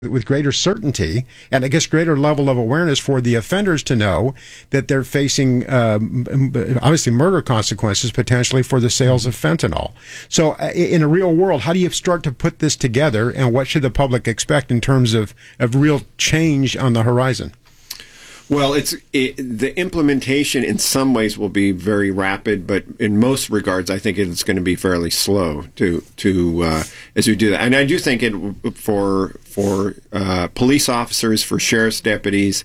with greater certainty, and I guess greater level of awareness for the offenders to know that they're facing obviously murder consequences potentially for the sales of fentanyl. So in a real world, how do you start to put this together, and what should the public expect in terms of real change on the horizon? Well, the implementation in some ways will be very rapid, but in most regards, I think it's going to be fairly slow to as we do that. And I do think it for police officers, for sheriff's deputies,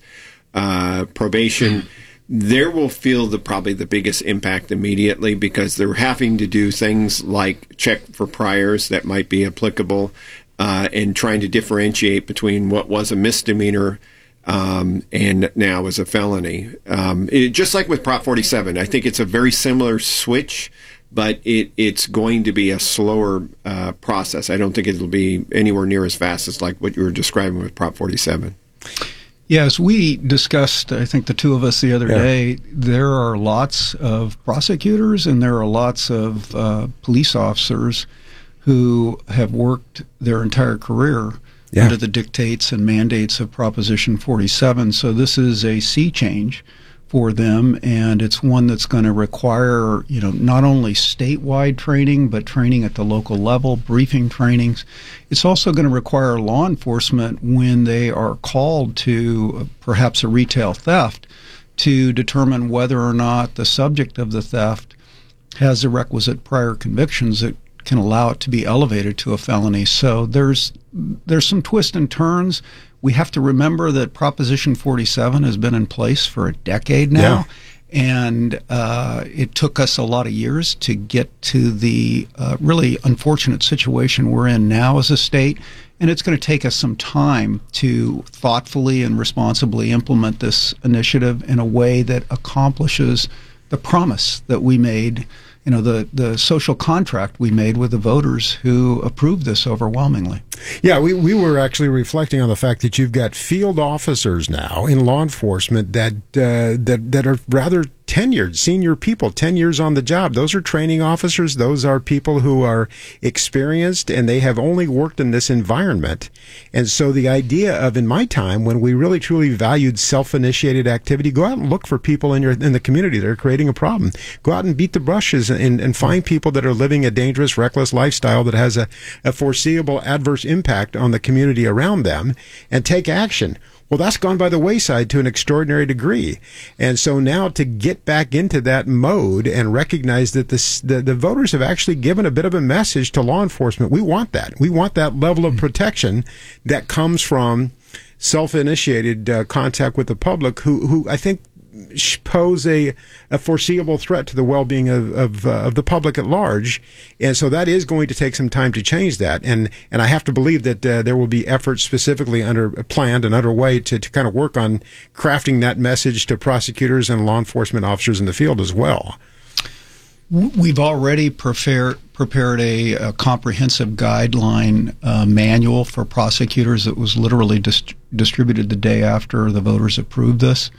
probation, they will feel probably the biggest impact immediately, because they're having to do things like check for priors that might be applicable, and trying to differentiate between what was a misdemeanor and now is a felony. Just like with Prop 47, I think it's a very similar switch, but it's going to be a slower process. I don't think it'll be anywhere near as fast as like what you were describing with Prop 47. Yes, we discussed, I think the two of us the other day, there are lots of prosecutors and there are lots of police officers who have worked their entire career under the dictates and mandates of Proposition 47. So this is a sea change for them, and it's one that's going to require, not only statewide training, but training at the local level, briefing trainings. It's also going to require law enforcement, when they are called to perhaps a retail theft, to determine whether or not the subject of the theft has the requisite prior convictions that can allow it to be elevated to a felony. So there's some twists and turns. We have to remember that Proposition 47 has been in place for a decade now, and it took us a lot of years to get to the really unfortunate situation we're in now as a state, and it's going to take us some time to thoughtfully and responsibly implement this initiative in a way that accomplishes the promise that we made, the social contract we made with the voters who approved this overwhelmingly. Yeah, we were actually reflecting on the fact that you've got field officers now in law enforcement that are rather tenured, senior people, 10 years on the job. Those are training officers. Those are people who are experienced, and they have only worked in this environment. And so the idea of, in my time, when we really truly valued self-initiated activity, go out and look for people in the community that are creating a problem. Go out and beat the brushes and find people that are living a dangerous, reckless lifestyle that has a foreseeable adverse impact on the community around them, and take action. Well, that's gone by the wayside to an extraordinary degree. And so now to get back into that mode and recognize that the voters have actually given a bit of a message to law enforcement. We want that. We want that level of protection that comes from self-initiated contact with the public who I think pose a foreseeable threat to the well-being of the public at large. And so that is going to take some time to change that. And I have to believe that there will be efforts specifically planned and underway to kind of work on crafting that message to prosecutors and law enforcement officers in the field as well. We've already prepared a comprehensive guideline manual for prosecutors that was literally distributed the day after the voters approved this.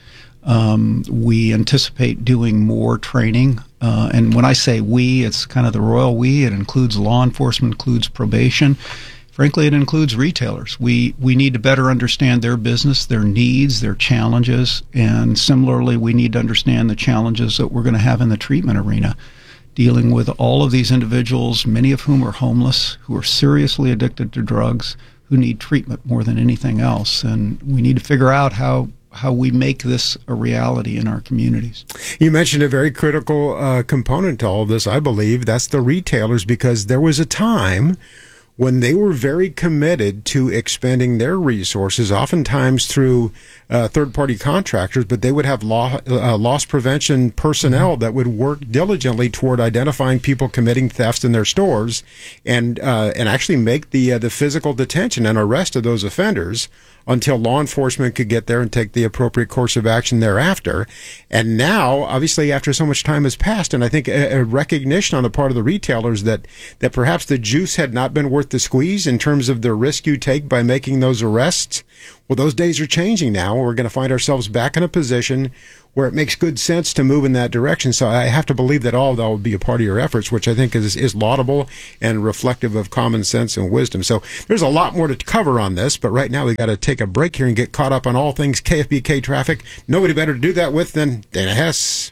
We anticipate doing more training. And when I say we, it's kind of the royal we. It includes law enforcement, includes probation. Frankly, it includes retailers. We need to better understand their business, their needs, their challenges. And similarly, we need to understand the challenges that we're going to have in the treatment arena, dealing with all of these individuals, many of whom are homeless, who are seriously addicted to drugs, who need treatment more than anything else. And we need to figure out how we make this a reality in our communities. You mentioned a very critical component to all of this, I believe. That's the retailers, because there was a time when they were very committed to expending their resources, oftentimes through third-party contractors, but they would have loss prevention personnel that would work diligently toward identifying people committing thefts in their stores, and actually make the physical detention and arrest of those offenders until law enforcement could get there and take the appropriate course of action thereafter. And now, obviously, after so much time has passed, and I think a recognition on the part of the retailers that perhaps the juice had not been worth worth the squeeze in terms of the risk you take by making those arrests? Well, those days are changing now. We're going to find ourselves back in a position where it makes good sense to move in that direction. So I have to believe that all of that will be a part of your efforts, which I think is laudable and reflective of common sense and wisdom. So there's a lot more to cover on this, but right now we got to take a break here and get caught up on all things KFBK traffic. Nobody better to do that with than Dana Hess.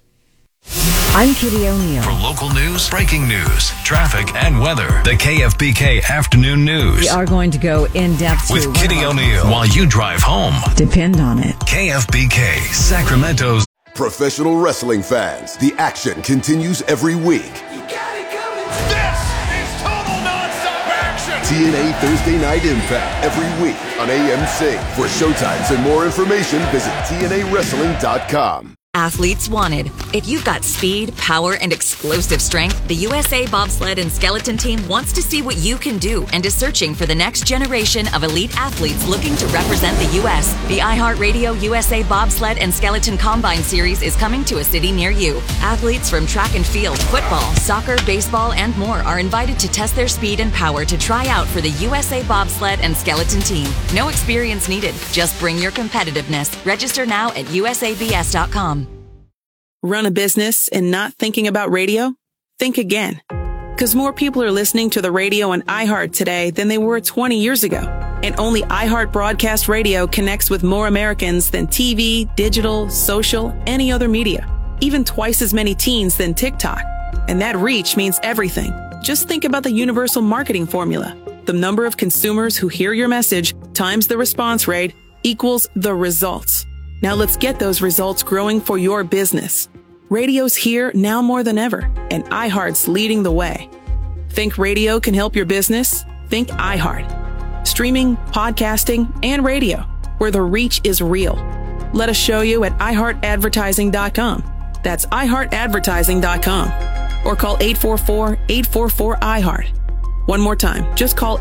I'm Kitty O'Neill. For local news, breaking news, traffic, and weather, the KFBK Afternoon News. We are going to go in depth with Kitty O'Neill while you drive home. Depend on it. KFBK, Sacramento's. Professional wrestling fans, the action continues every week. You got it coming. This is total nonstop action. TNA Thursday Night Impact every week on AMC. For showtimes and more information, visit TNAWrestling.com. Athletes wanted. If you've got speed, power, and explosive strength, the USA Bobsled and Skeleton Team wants to see what you can do and is searching for the next generation of elite athletes looking to represent the U.S. The iHeartRadio USA Bobsled and Skeleton Combine Series is coming to a city near you. Athletes from track and field, football, soccer, baseball, and more are invited to test their speed and power to try out for the USA Bobsled and Skeleton Team. No experience needed. Just bring your competitiveness. Register now at usabs.com. Run a business and not thinking about radio? Think again. Because more people are listening to the radio on iHeart today than they were 20 years ago. And only iHeart Broadcast Radio connects with more Americans than TV, digital, social, any other media. Even twice as many teens than TikTok. And that reach means everything. Just think about the universal marketing formula. The number of consumers who hear your message times the response rate equals the results. Now let's get those results growing for your business. Radio's here now more than ever, and iHeart's leading the way. Think radio can help your business? Think iHeart. Streaming, podcasting, and radio, where the reach is real. Let us show you at iHeartAdvertising.com. That's iHeartAdvertising.com. Or call 844-844-iHeart. One more time, just call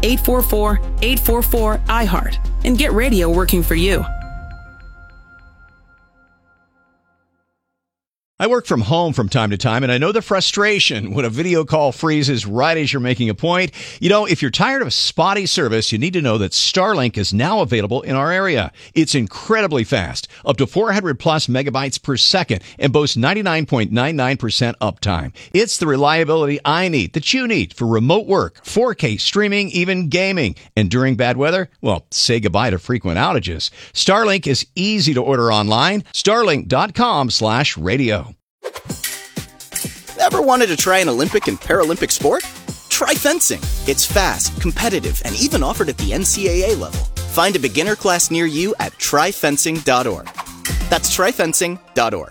844-844-iHeart and get radio working for you. I work from home from time to time, and I know the frustration when a video call freezes right as you're making a point. You know, if you're tired of spotty service, you need to know that Starlink is now available in our area. It's incredibly fast, up to 400 plus megabytes per second, and boasts 99.99% uptime. It's the reliability I need, that you need, for remote work, 4K streaming, even gaming. And during bad weather, well, say goodbye to frequent outages. Starlink is easy to order online. Starlink.com/radio. Ever wanted to try an Olympic and Paralympic sport? Try fencing. It's fast, competitive, and even offered at the NCAA level. Find a beginner class near you at tryfencing.org. That's tryfencing.org.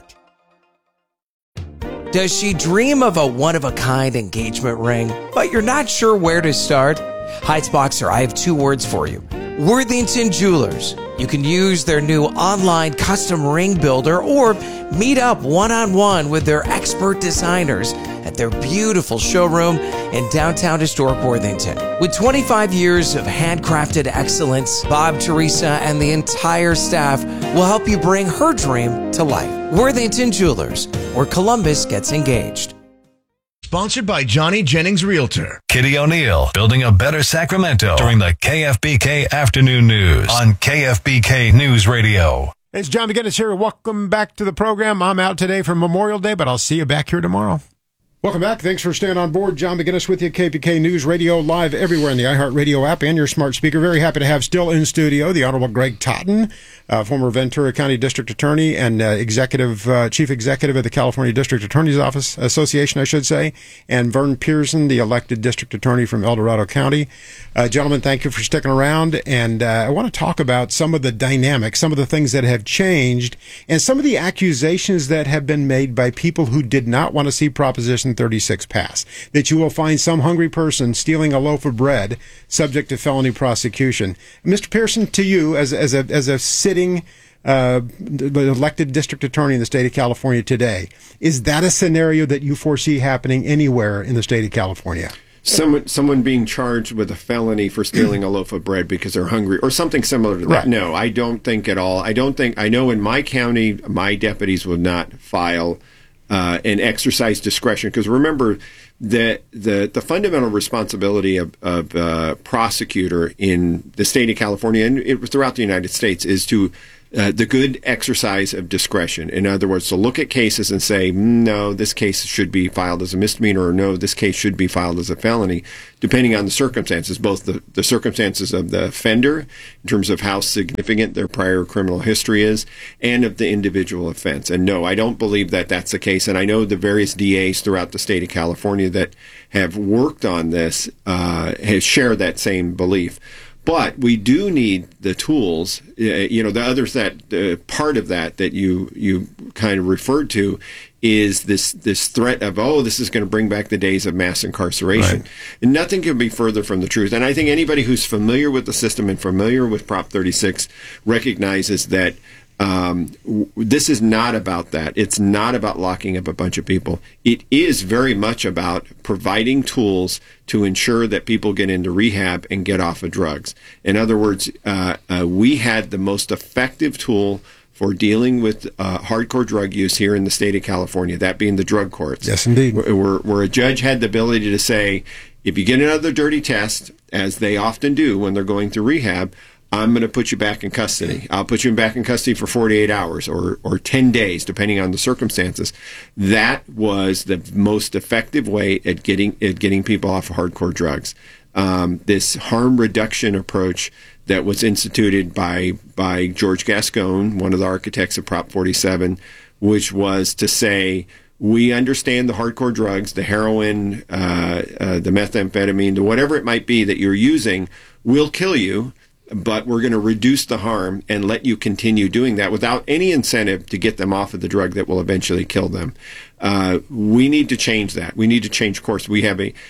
Does she dream of a one-of-a-kind engagement ring, but you're not sure where to start? Heights Boxer, I have two words for you. Worthington Jewelers. You can use their new online custom ring builder or meet up one-on-one with their expert designers at their beautiful showroom in downtown historic Worthington. With 25 years of handcrafted excellence, Bob, Teresa, and the entire staff will help you bring her dream to life. Worthington Jewelers, where Columbus gets engaged. Sponsored by Johnny Jennings Realtor. Kitty O'Neill, building a better Sacramento during the KFBK Afternoon News on KFBK News Radio. It's John McGinnis here. Welcome back to the program. I'm out today for Memorial Day, but I'll see you back here tomorrow. Welcome back. Thanks for staying on board. John McGinnis with you, KFBK News Radio, live everywhere in the iHeartRadio app and your smart speaker. Very happy to have still in studio the Honorable Greg Totten, former Ventura County District Attorney and Chief Executive of the California District Attorney's Office Association, I should say, and Vern Pearson, the elected District Attorney from El Dorado County. Gentlemen, thank you for sticking around. And I want to talk about some of the dynamics, some of the things that have changed, and some of the accusations that have been made by people who did not want to see Proposition 36 pass, that you will find some hungry person stealing a loaf of bread subject to felony prosecution. Mr. Pearson, to you as a sitting elected district attorney in the state of California today, is that a scenario that you foresee happening anywhere in the state of California? Someone being charged with a felony for stealing a loaf of bread because they're hungry or something similar to that. Right. No, I don't think at all. I know in my county, my deputies will not file and exercise discretion, because remember, the fundamental responsibility of a prosecutor in the state of California and throughout the United States is to the good exercise of discretion. In other words, to look at cases and say, no, this case should be filed as a misdemeanor, or no, this case should be filed as a felony, depending on the circumstances, both the circumstances of the offender, in terms of how significant their prior criminal history is, and of the individual offense. And no, I don't believe that that's the case. And I know the various DAs throughout the state of California that have worked on this has shared that same belief. But we do need the tools, the others that part of that you kind of referred to is this threat of, this is going to bring back the days of mass incarceration. Right. And nothing can be further from the truth. And I think anybody who's familiar with the system and familiar with Prop 36 recognizes that this is not about that. It's not about locking up a bunch of people. It is very much about providing tools to ensure that people get into rehab and get off of drugs. In other words, we had the most effective tool for dealing with hardcore drug use here in the state of California, that being the drug courts. Yes, indeed. Where a judge had the ability to say, if you get another dirty test, as they often do when they're going through rehab, I'm going to put you back in custody. I'll put you back in custody for 48 hours or 10 days, depending on the circumstances. That was the most effective way at getting people off of hardcore drugs. This harm reduction approach that was instituted by George Gascon, one of the architects of Prop 47, which was to say, we understand the hardcore drugs, the heroin, the methamphetamine, the whatever it might be that you're using will kill you, but we're going to reduce the harm and let you continue doing that without any incentive to get them off of the drug that will eventually kill them. We need to change that. We need to change course. We have given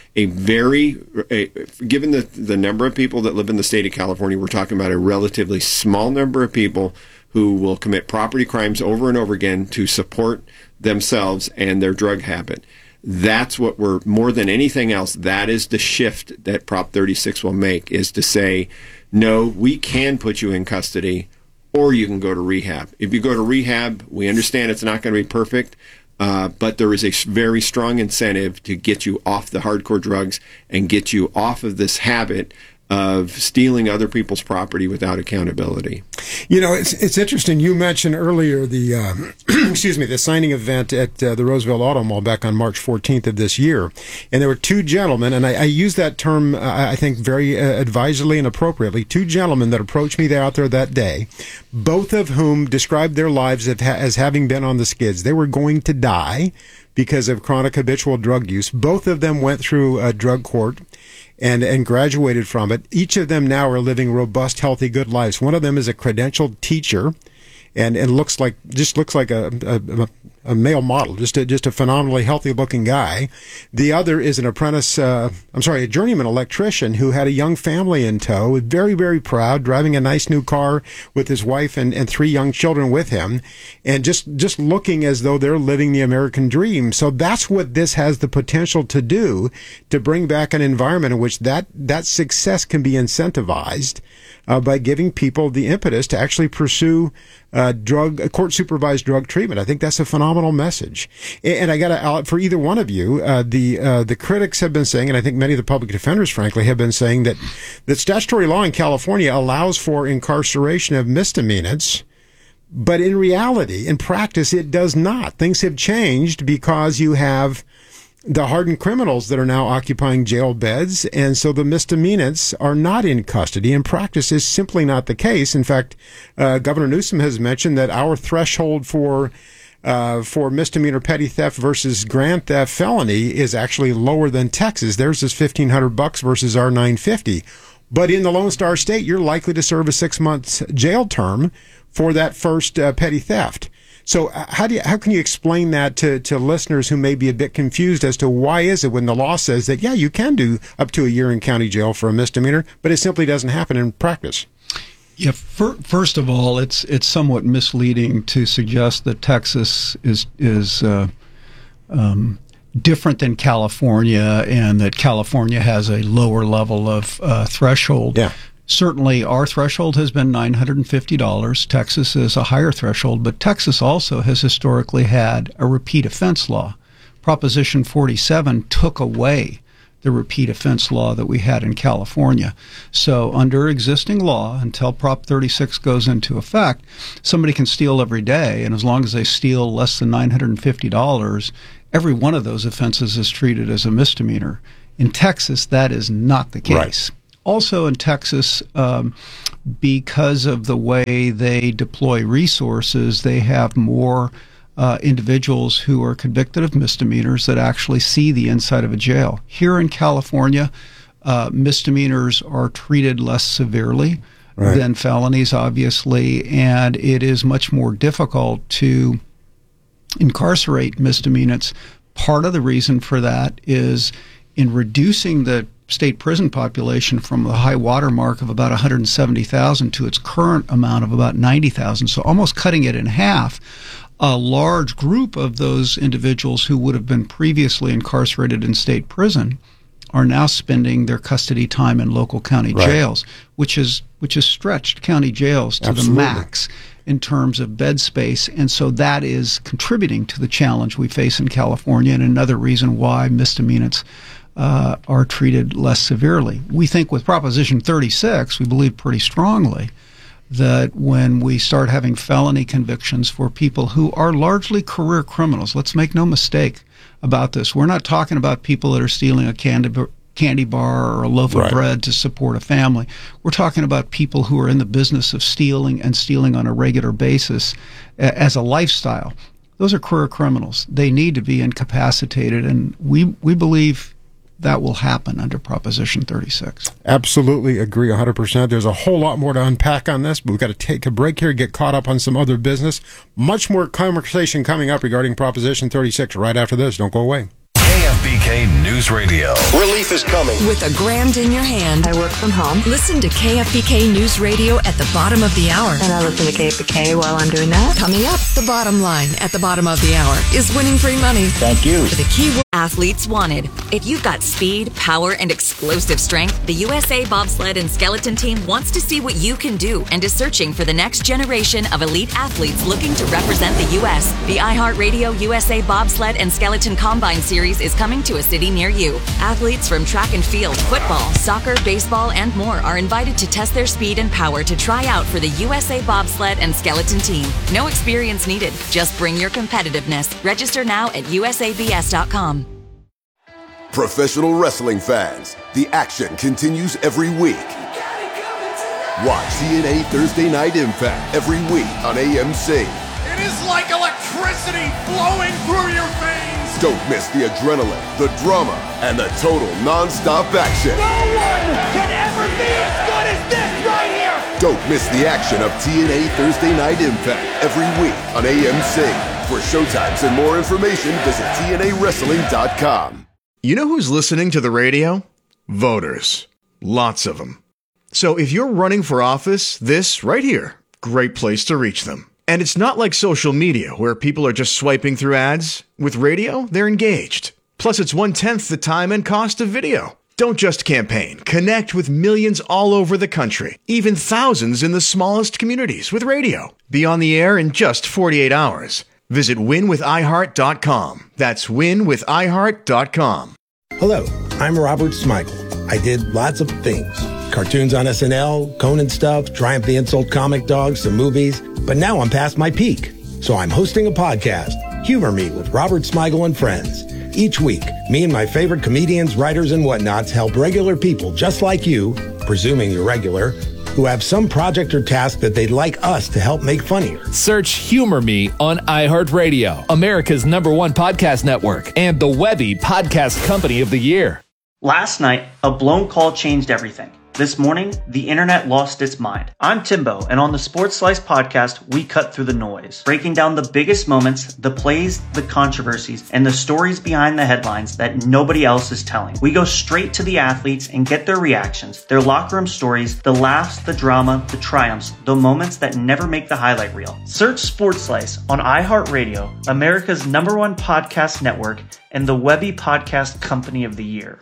the number of people that live in the state of California, we're talking about a relatively small number of people who will commit property crimes over and over again to support themselves and their drug habit. That's what more than anything else, that is the shift that Prop 36 will make, is to say, no, we can put you in custody, or you can go to rehab. If you go to rehab, we understand it's not going to be perfect, but there is a very strong incentive to get you off the hardcore drugs and get you off of this habit of stealing other people's property without accountability. It's interesting. You mentioned earlier the the signing event at the Roosevelt Auto Mall back on March 14th of this year, and there were two gentlemen, and I use that term I think very advisedly and appropriately. Two gentlemen that approached me out there that day, both of whom described their lives as having been on the skids. They were going to die because of chronic habitual drug use. Both of them went through a drug court and graduated from it. Each of them now are living robust, healthy, good lives. One of them is a credentialed teacher and looks like a male model, just a phenomenally healthy looking guy. The other is an a journeyman electrician who had a young family in tow, very, very proud, driving a nice new car with his wife and three young children with him, and just looking as though they're living the American dream. So that's what this has the potential to do, to bring back an environment in which that success can be incentivized by giving people the impetus to actually pursue court-supervised drug treatment. I think that's a phenomenal message. And I got to, for either one of you, the critics have been saying, and I think many of the public defenders, frankly, have been saying that statutory law in California allows for incarceration of misdemeanants, but in reality, in practice, it does not. Things have changed because you have the hardened criminals that are now occupying jail beds, and so the misdemeanants are not in custody. In practice, is simply not the case. In fact, Governor Newsom has mentioned that our threshold for misdemeanor petty theft versus grand theft felony is actually lower than Texas. Theirs is $1,500 versus our $950. But in the Lone Star State, you're likely to serve a 6-month jail term for that first petty theft. So how can you explain that to listeners who may be a bit confused as to why is it when the law says that, you can do up to a year in county jail for a misdemeanor, but it simply doesn't happen in practice? Yeah, first of all, it's somewhat misleading to suggest that Texas is different than California and that California has a lower level of threshold. Yeah. Certainly, our threshold has been $950. Texas is a higher threshold, but Texas also has historically had a repeat offense law. Proposition 47 took away the repeat offense law that we had in California. So under existing law, until Prop 36 goes into effect, somebody can steal every day, and as long as they steal less than $950, every one of those offenses is treated as a misdemeanor. In Texas, that is not the case. Right. Also in Texas, because of the way they deploy resources, they have more individuals who are convicted of misdemeanors that actually see the inside of a jail. Here in California, misdemeanors are treated less severely than felonies, obviously, and it is much more difficult to incarcerate misdemeanors. Part of the reason for that is in reducing the state prison population from the high water mark of about 170,000 to its current amount of about 90,000, so almost cutting it in half. A large group of those individuals who would have been previously incarcerated in state prison are now spending their custody time in local county jails, which has stretched county jails to the max in terms of bed space. And so that is contributing to the challenge we face in California, and another reason why misdemeanors are treated less severely. We think with Proposition 36, we believe pretty strongly that when we start having felony convictions for people who are largely career criminals, let's make no mistake about this. We're not talking about people that are stealing a candy bar or a loaf of bread to support a family. We're talking about people who are in the business of stealing and stealing on a regular basis as a lifestyle. Those are career criminals. They need to be incapacitated, and we believe that will happen under Proposition 36. Absolutely agree 100%. There's a whole lot more to unpack on this, but we've got to take a break here, get caught up on some other business. Much more conversation coming up regarding Proposition 36 right after this. Don't go away. KFBK News Radio. Relief is coming. With a grand in your hand. I work from home. Listen to KFBK News Radio at the bottom of the hour. And I listen to KFBK while I'm doing that. Coming up, the bottom line at the bottom of the hour is winning free money. Thank you. For the keyword Athletes Wanted. If you've got speed, power, and explosive strength, the USA Bobsled and Skeleton Team wants to see what you can do and is searching for the next generation of elite athletes looking to represent the U.S. The iHeartRadio USA Bobsled and Skeleton Combine Series is coming to a city near you. Athletes from track and field, football, soccer, baseball, and more are invited to test their speed and power to try out for the USA Bobsled and Skeleton Team. No experience needed. Just bring your competitiveness. Register now at usabs.com. Professional wrestling fans, the action continues every week. Watch TNA Thursday Night Impact every week on AMC. It is like electricity flowing through your veins. Don't miss the adrenaline, the drama, and the total non-stop action. No one can ever be as good as this right here. Don't miss the action of TNA Thursday Night Impact every week on AMC. For showtimes and more information, visit TNAWrestling.com. You know who's listening to the radio? Voters. Lots of them. So if you're running for office, this right here, great place to reach them. And it's not like social media where people are just swiping through ads. With radio, they're engaged. Plus, it's 1/10 the time and cost of video. Don't just campaign. Connect with millions all over the country, even thousands in the smallest communities with radio. Be on the air in just 48 hours. Visit winwithiheart.com. That's winwithiheart.com. Hello, I'm Robert Smigel. I did lots of things. Cartoons on SNL, Conan stuff, Triumph the Insult Comic Dog, some movies. But now I'm past my peak. So I'm hosting a podcast, Humor Me with Robert Smigel and Friends. Each week, me and my favorite comedians, writers, and whatnots help regular people just like you, presuming you're regular, who have some project or task that they'd like us to help make funnier. Search Humor Me on iHeartRadio, America's #1 podcast network, and the Webby Podcast Company of the Year. Last night, a blown call changed everything. This morning, the internet lost its mind. I'm Timbo, and on the Sports Slice podcast, we cut through the noise, breaking down the biggest moments, the plays, the controversies, and the stories behind the headlines that nobody else is telling. We go straight to the athletes and get their reactions, their locker room stories, the laughs, the drama, the triumphs, the moments that never make the highlight reel. Search Sports Slice on iHeartRadio, America's #1 podcast network, and the Webby Podcast Company of the Year.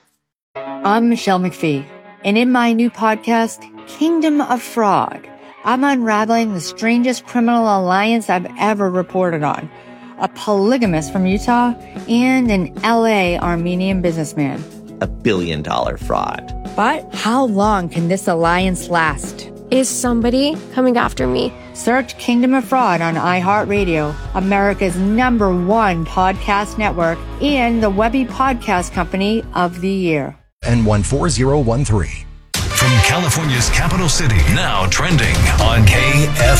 I'm Michelle McPhee. And in my new podcast, Kingdom of Frog, I'm unraveling the strangest criminal alliance I've ever reported on. a polygamist from Utah, and an LA Armenian businessman. $1 billion fraud. But how long can this alliance last? Is somebody coming after me? Search Kingdom of Fraud on iHeartRadio, America's #1 podcast network, and the Webby Podcast Company of the Year. N14013. From California's capital city, now trending on KFBK.